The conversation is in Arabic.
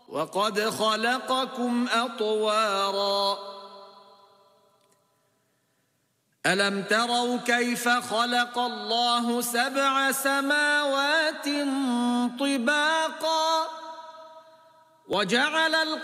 وقد خلقكم أطواراً ألم تروا كيف خلق الله 7 سماوات طباقاً وجعل